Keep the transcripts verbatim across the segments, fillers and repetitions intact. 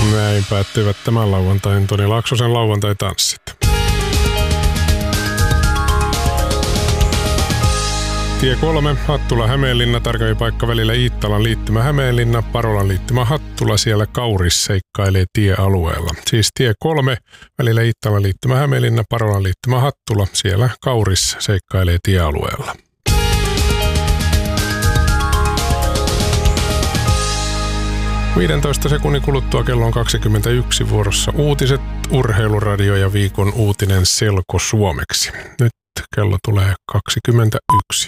Näin päättyivät tämän lauantain Toni Laaksosen lauantai-tanssit. Tie kolme, Hattula-Hämeenlinna, tarkempi paikka välillä Iittalan liittymä Hämeenlinna, Parolan liittymä Hattula, siellä Kauris seikkailee tiealueella. Siis tie kolme, välillä Iittalan liittymä Hämeenlinna, Parolan liittymä Hattula, siellä Kauris seikkailee tiealueella. viidentoista sekunnin kuluttua kello on kaksikymmentäyksi, vuorossa uutiset, urheiluradio ja viikon uutinen selko suomeksi. Nyt kello tulee kaksikymmentäyksi.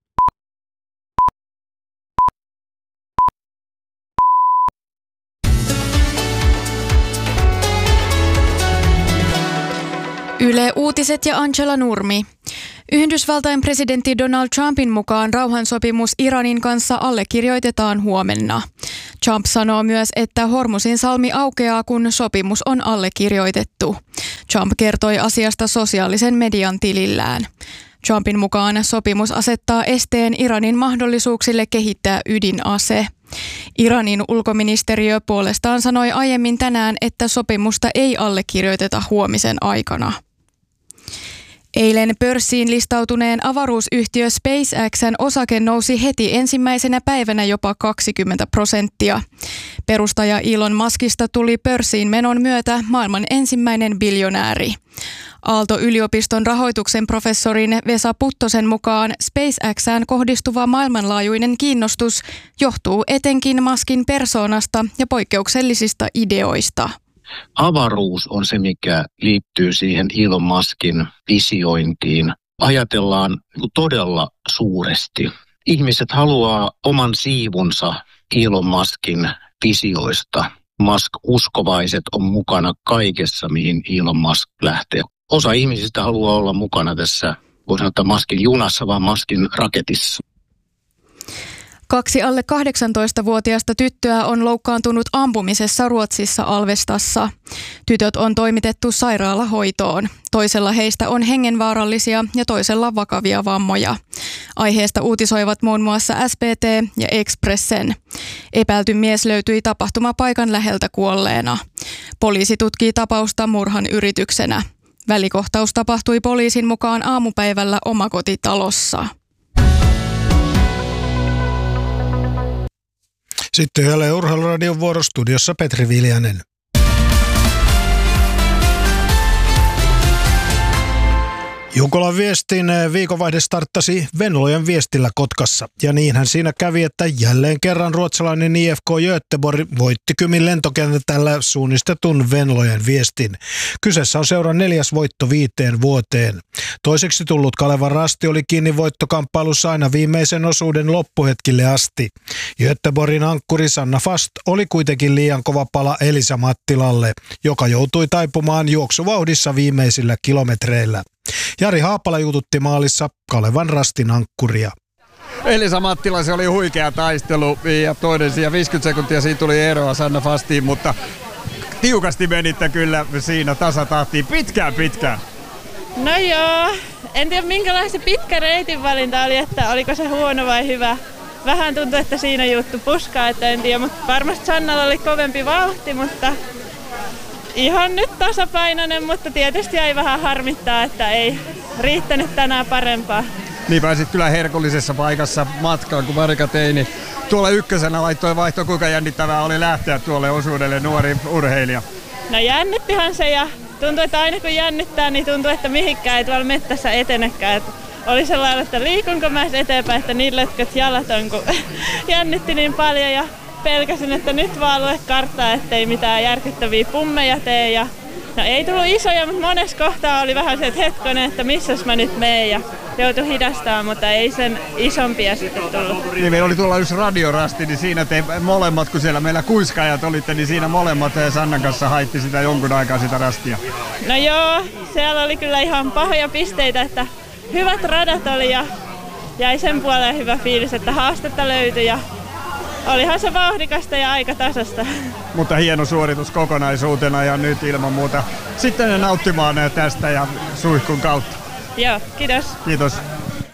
Yle Uutiset ja Angela Nurmi. Yhdysvaltain presidentti Donald Trumpin mukaan rauhansopimus Iranin kanssa allekirjoitetaan huomenna. Trump sanoo myös, että Hormuzin salmi aukeaa, kun sopimus on allekirjoitettu. Trump kertoi asiasta sosiaalisen median tilillään. Trumpin mukaan sopimus asettaa esteen Iranin mahdollisuuksille kehittää ydinase. Iranin ulkoministeriö puolestaan sanoi aiemmin tänään, että sopimusta ei allekirjoiteta huomisen aikana. Eilen pörssiin listautuneen avaruusyhtiö SpaceX:n osake nousi heti ensimmäisenä päivänä jopa kaksikymmentä prosenttia. Perustaja Elon Muskista tuli pörssiin menon myötä maailman ensimmäinen biljonääri. Aalto-yliopiston rahoituksen professorin Vesa Puttosen mukaan SpaceX:ään kohdistuva maailmanlaajuinen kiinnostus johtuu etenkin Muskin persoonasta ja poikkeuksellisista ideoista. Avaruus on se, mikä liittyy siihen Elon Muskin visiointiin. Ajatellaan todella suuresti. Ihmiset haluaa oman siivunsa Elon Muskin visioista. Musk-uskovaiset on mukana kaikessa, mihin Elon Musk lähtee. Osa ihmisistä haluaa olla mukana tässä, voi sanoa, että Muskin junassa, vaan Muskin raketissa. Kaksi alle kahdeksantoistavuotiaista tyttöä on loukkaantunut ampumisessa Ruotsissa Alvestassa. Tytöt on toimitettu sairaalahoitoon. Toisella heistä on hengenvaarallisia ja toisella vakavia vammoja. Aiheesta uutisoivat muun muassa S P T ja Expressen. Epäilty mies löytyi tapahtumapaikan läheltä kuolleena. Poliisi tutkii tapausta murhan yrityksenä. Välikohtaus tapahtui poliisin mukaan aamupäivällä omakotitalossa. Sitten jälleen Urheiluradion vuorostudiossa Petri Viljanen. Jukolan viestin viikonvaihde starttasi Venlojen viestillä Kotkassa. Ja niinhän siinä kävi, että jälleen kerran ruotsalainen I F K Göteborg voitti Kymin lentokentällä suunnistetun Venlojen viestin. Kyseessä on seuran neljäs voitto viiteen vuoteen. Toiseksi tullut Kalevan Rasti oli kiinni voittokamppailussa aina viimeisen osuuden loppuhetkille asti. Göteborgin ankkuri Sanna Fast oli kuitenkin liian kova pala Elisa Mattilalle, joka joutui taipumaan juoksuvauhdissa viimeisillä kilometreillä. Jari Haapala jututti maalissa Kalevan Rastin ankkuria. Elisa Mattila, se oli huikea taistelu ja toinen siellä viisikymmentä sekuntia siinä tuli eroa Sanna Fastiin, mutta tiukasti menitte kyllä siinä tasatahtiin pitkään pitkään. No joo, en tiedä minkälainen se pitkä reitin valinta oli, että oliko se huono vai hyvä. Vähän tuntui, että siinä juttu puskaa, että en tiedä, mutta varmasti Sannalla oli kovempi vauhti, mutta ihan nyt tasapainoinen, mutta tietysti jäi vähän harmittaa, että ei riittänyt tänään parempaa. Niin pääsit kyllä herkullisessa paikassa matkaan, kun Marika Teini tuolla ykkösenä laittoi vaihtoon. Kuinka jännittävää oli lähteä tuolle osuudelle nuori urheilija? No jännittihan se ja tuntui, että aina kun jännittää, niin tuntuu, että mihinkään ei tuolla mettässä etenekään. Että oli sellainen, että liikunko mä eteenpäin, että niin lötkät jalat on, kun jännitti niin paljon ja pelkäsin, että nyt vaan lue karttaa, ettei mitään järkyttäviä pummeja tee. Ja no ei tullut isoja, mutta monessa kohtaa oli vähän se, että hetkonen, että missäs mä nyt meen ja joutui hidastamaan, mutta ei sen isompia sitten tullut. Niin meillä oli tuolla yksi radiorasti, niin siinä te molemmat, kun siellä meillä kuiskaajat olitte, niin siinä molemmat Sannan kanssa haitti sitä jonkun aikaa sitä rastia. No joo, siellä oli kyllä ihan pahoja pisteitä, että hyvät radat oli ja jäi sen puoleen hyvä fiilis, että haastetta löytyi ja olihan se vauhdikasta ja aika tasasta. Mutta hieno suoritus kokonaisuutena ja nyt ilman muuta sitten nauttimaan tästä ja suihkun kautta. Joo, kiitos. Kiitos.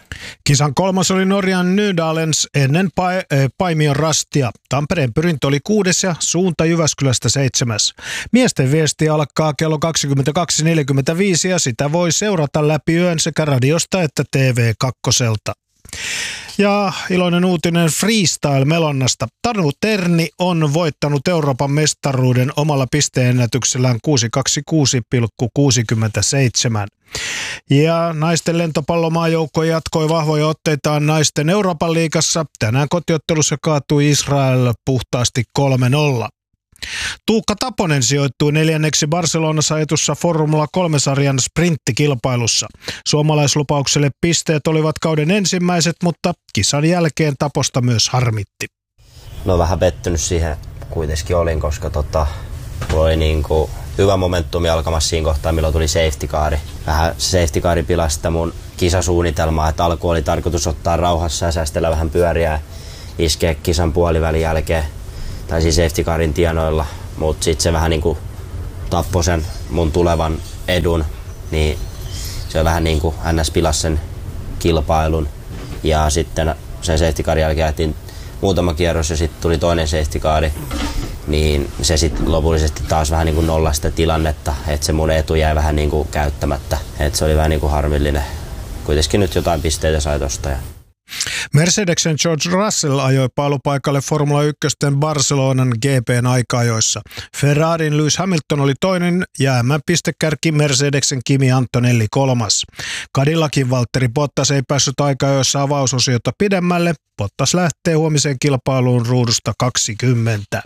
Kisan kolmas oli Norjan Nydalens ennen pa- Paimion rastia. Tampereen pyrintö oli kuudes ja suunta Jyväskylästä seitsemäs. Miesten viesti alkaa kello kaksikymmentäkaksi neljäkymmentäviisi ja sitä voi seurata läpi yön sekä radiosta että T V kakkoselta. Ja iloinen uutinen freestyle-melonnasta. Tanu Terni on voittanut Euroopan mestaruuden omalla pisteennätyksellään kuusi kaksikymmentäkuusi pilkku kuusikymmentäseitsemän. Ja naisten lentopallomaajoukko jatkoi vahvoja otteitaan naisten Euroopan liigassa. Tänään kotiottelussa kaatui Israel puhtaasti kolme nolla. Tuukka Taponen sijoittui neljänneksi Barcelonassa ajetussa Formula kolme-sarjan sprinttikilpailussa. Suomalaislupaukselle pisteet olivat kauden ensimmäiset, mutta kisan jälkeen Taposta myös harmitti. No vähän pettynyt siihen kuitenkin olin, koska tota, oli niinku hyvä momentumi alkamassa siinä kohtaa, milloin tuli safety car. Vähän safety car pilasi sitä mun kisasuunnitelmaa, että alku oli tarkoitus ottaa rauhassa ja säästellä vähän pyöriä ja iskeä kisan puolivälin jälkeen. Tai siis safety carin tienoilla, mutta sitten se vähän niinku tappoi sen mun tulevan edun, niin se vähän niinku ns. Pilasi sen kilpailun. Ja sitten sen safety carin jälkeen jätiin muutama kierros ja sitten tuli toinen safety car, niin se sitten lopullisesti taas vähän niinku nollasi sitä tilannetta, että se mun etu jäi vähän niinku käyttämättä. Et se oli vähän niinku harmillinen. Kuitenkin nyt jotain pisteitä sai tosta. Mercedesen George Russell ajoi pailupaikalle Formula yksi Barcelonan G P:n aika-ajoissa. Ferrarin Lewis Hamilton oli toinen ja M-pistekärki Mercedesen Kimi Antonelli kolmas. Cadillacin Valtteri Bottas ei päässyt aika-ajoissa avausosiota pidemmälle. Bottas lähtee huomiseen kilpailuun ruudusta kaksikymmentä.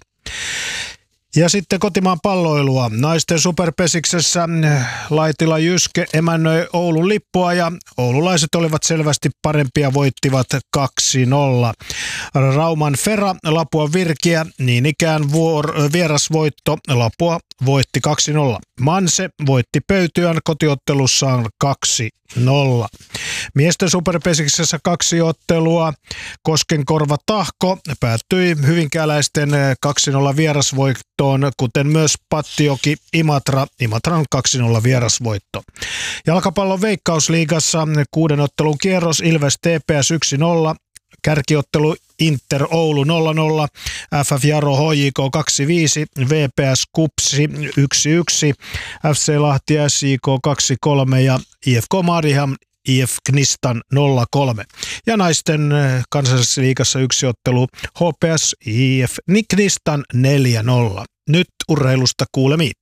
Ja sitten kotimaan palloilua. Naisten superpesiksessä Laitila Jyske emännöi Oulun lippua ja oululaiset olivat selvästi parempia, voittivat kaksi nolla. Rauman Fera Lapua Virkiä, niin ikään vuor- vierasvoitto, Lapua voitti kaksi nolla. Manse voitti Pöytyän kotiottelussaan kaksi nolla. Miesten superpesiksessä kaksi ottelua. Koskenkorva Tahko päättyi hyvinkääläisten kaksi nolla vierasvoittoon, kuten myös Pattioki Imatra, Imatran kaksi nolla vierasvoitto. Jalkapallon Veikkausliigassa kuuden ottelun kierros Ilves T P S yksi nolla. Kärkiottelu Inter Oulu nolla nolla, F F Jaro H J K kaksi viisi, V P S Kupsi yksi yksi, F C Lahti S J K kaksi kolme ja I F K Mariehamn I F Knistan nolla kolme. Ja naisten kansallisessa liigassa yksi ottelu H P S I F Knistan neljä nolla. Nyt urheilusta kuulemiin.